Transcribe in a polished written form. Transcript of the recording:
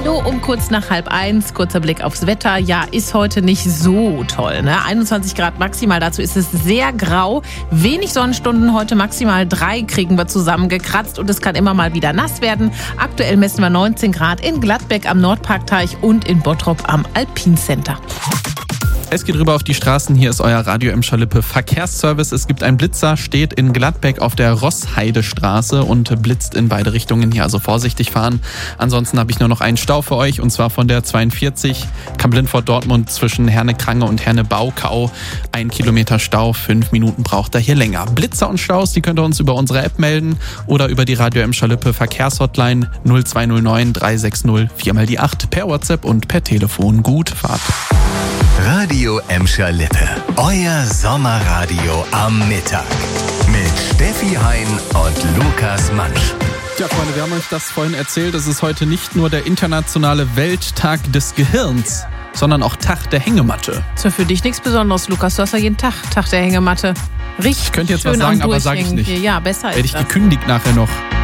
Hallo, um kurz nach 12:30, kurzer Blick aufs Wetter. Ja, ist heute nicht so toll, ne? 21 Grad maximal, dazu ist es sehr grau. Wenig Sonnenstunden, heute maximal 3 kriegen wir zusammengekratzt und es kann immer mal wieder nass werden. Aktuell messen wir 19 Grad in Gladbeck am Nordparkteich und in Bottrop am Alpincenter. Es geht rüber auf die Straßen. Hier ist euer Radio Emscher-Lippe Verkehrsservice. Es gibt einen Blitzer, steht in Gladbeck auf der Rossheidestraße und blitzt in beide Richtungen hier, also vorsichtig fahren. Ansonsten habe ich nur noch einen Stau für euch und zwar von der 42 Kamp-Lintfort-Dortmund zwischen Herne-Krange und Herne-Baukau. 1 Kilometer Stau, 5 Minuten braucht er hier länger. Blitzer und Staus, die könnt ihr uns über unsere App melden oder über die Radio Emscher-Lippe Verkehrshotline 0209 360 4x8 per WhatsApp und per Telefon. Gut Fahrt. Radio Emscher-Lippe. Euer Sommerradio am Mittag. Mit Steffi Hein und Lukas Mansch. Ja, Freunde, wir haben euch das vorhin erzählt. Es ist heute nicht nur der internationale Welttag des Gehirns, sondern auch Tag der Hängematte. Ist ja für dich nichts Besonderes, Lukas. Du hast ja jeden Tag der Hängematte. Richtig. Ich könnte jetzt schön was sagen, aber sage ich nicht. Ja, besser Werde ist ich das. gekündigt nachher noch.